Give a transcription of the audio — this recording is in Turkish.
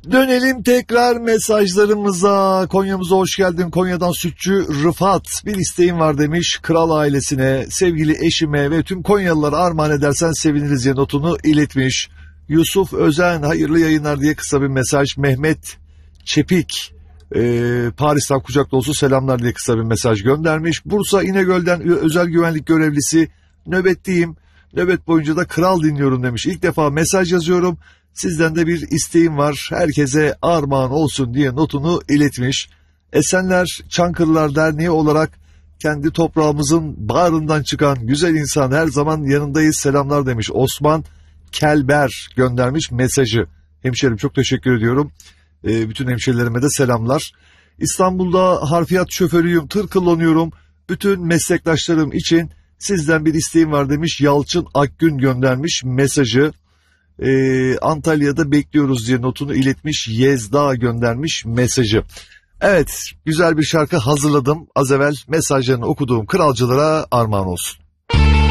Dönelim tekrar mesajlarımıza. Konya'mıza hoş geldin. Konya'dan Sütçü Rıfat. Bir isteğim var demiş. Kral ailesine, sevgili eşime ve tüm Konyalılara armağan edersen seviniriz diye notunu iletmiş. Yusuf Özen hayırlı yayınlar diye kısa bir mesaj. Mehmet Çepik Paris'ten kucak dolusu selamlar diye kısa bir mesaj göndermiş. Bursa İnegöl'den özel güvenlik görevlisi, nöbetteyim. Nöbet boyunca da kral dinliyorum demiş. İlk defa mesaj yazıyorum. Sizden de bir isteğim var. Herkese armağan olsun diye notunu iletmiş. Esenler Çankırılar Derneği olarak kendi toprağımızın bağrından çıkan güzel insan, her zaman yanındayız, selamlar demiş. Osman Kelber göndermiş mesajı. Hemşerim çok teşekkür ediyorum. Bütün hemşerilerime de selamlar. İstanbul'da harfiyat şoförüyüm, tır kullanıyorum. Bütün meslektaşlarım için sizden bir isteğim var demiş. Yalçın Akgün göndermiş mesajı. Antalya'da bekliyoruz diye notunu iletmiş. Yezda göndermiş mesajı. Evet, güzel bir şarkı hazırladım. Az evvel mesajlarını okuduğum kralcılara armağan olsun.